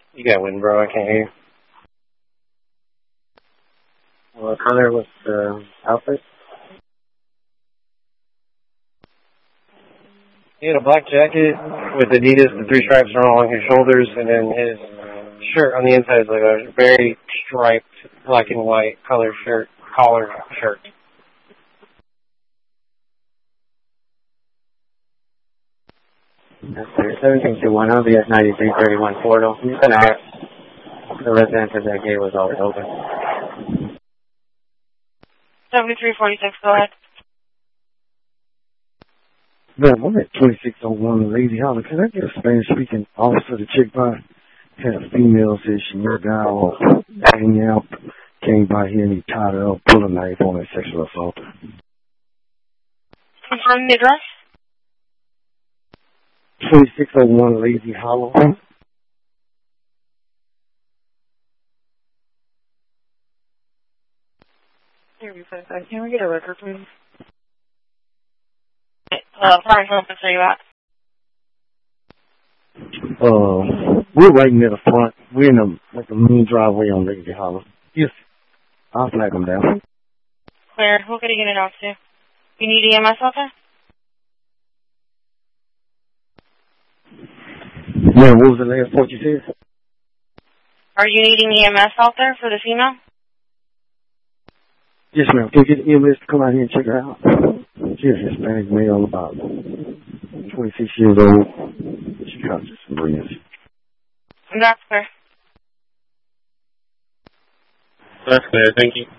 You got wind, bro. I can't hear you. What color was the outfit? He had a black jacket with Adidas, the three stripes are along his shoulders, and then his shirt on the inside is like a very striped black and white collar shirt. That's 1721. I'll be at 9331 Portal. I'm just going to ask the resident if that gate was always open. 7346, go ahead. Man, I'm at 2601 Lazy Hollow. Can I get a Spanish-speaking officer to check by? Had a female said she knew a guy all hanging out, came by here and he tied her up, pulled a knife on her, sexual assault. Confirm the address? 2601 Lazy Hollow. Can we get a record, please? Sorry, how much are you at? We're right near the front. We're in the main driveway on Lazy Hollow. Yes. I'll flag them down. Clear. Who could you get it out to? You need EMS out there? Yeah, what was the last part you said? Are you needing EMS out there for the female? Yes, ma'am. Can you get the EMS to come out here and check her out? She's a Hispanic male, about 26 years old. She causes some brilliance. That's clear. That's clear. Thank you.